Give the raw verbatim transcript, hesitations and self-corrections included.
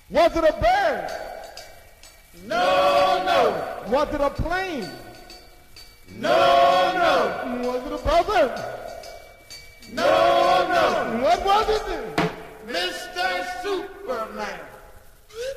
Was it a bird? No, no. Was it a plane? No, no. Was it a brother? No, no. What was it then?